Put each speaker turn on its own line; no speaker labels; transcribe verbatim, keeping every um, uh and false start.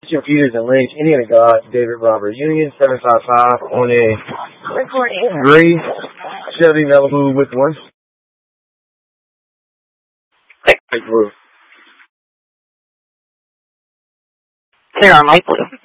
Computers and links, Indiana God, David Robert Union, seven five five on a recording. Gray Chevy Malibu with one. Light blue.
Clear on light blue.